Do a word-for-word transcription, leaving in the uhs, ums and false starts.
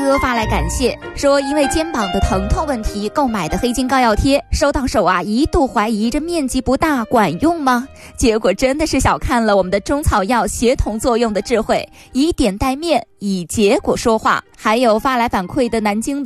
哥发来感谢，说因为肩膀的疼痛问题购买的黑金膏药贴，收到手啊一度怀疑这面积不大管用吗？结果真的是小看了我们的中草药协同作用的智慧，以点带面，以结果说话。还有发来反馈的南京的